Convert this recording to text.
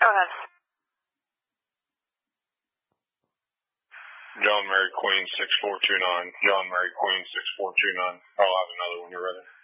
Go ahead. John Mary Queen 6429. John Mary Queen 6429. I'll have another when you're ready.